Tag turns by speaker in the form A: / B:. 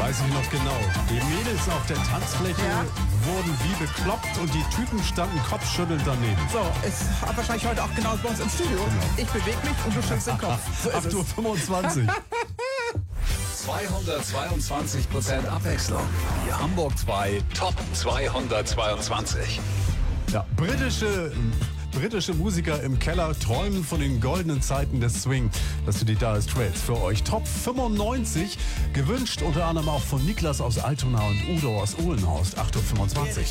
A: Weiß ich noch genau. Die Mädels auf der Tanzfläche wurden wie bekloppt und die Typen standen kopfschüttelnd daneben.
B: So, ist wahrscheinlich heute auch genau bei uns im Studio. Genau. Ich bewege mich und du schüttelst den Kopf.
A: So 8:25 Uhr.
C: 222% Abwechslung. Die Hamburg 2 Top 222.
A: Ja, britische Musiker im Keller träumen von den goldenen Zeiten des Swing. Das sind die Dire Straits für euch. Top 95, gewünscht unter anderem auch von Niklas aus Altona und Udo aus Uhlenhorst. 8:25 Uhr.